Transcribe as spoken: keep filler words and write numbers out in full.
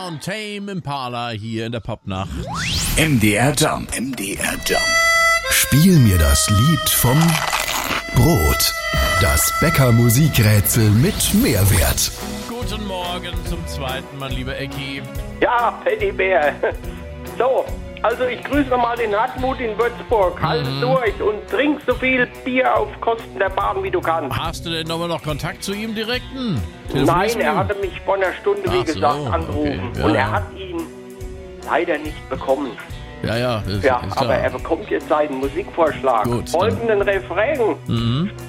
und Tame Impala hier in der Popnacht. M D R Jump. M D R Jump. Spiel mir das Lied vom Brot. Das Bäcker-Musikrätsel mit Mehrwert. Guten Morgen zum zweiten, mein lieber Ecki. Ja, Teddybär. So, also ich grüße nochmal den Hartmut in Würzburg. Halt Mhm. durch und trink so viel Bier auf Kosten der Bahn, wie du kannst. Hast du denn nochmal noch Kontakt zu ihm direkten? Nein, er hatte mich vor einer Stunde, wie Ach so, gesagt, angerufen. okay, ja, und er ja. hat ihn leider nicht bekommen. Ja, ja, ist, Ja, ist aber klar. er bekommt jetzt seinen Musikvorschlag. Gut, Folgenden Refrain. Mhm.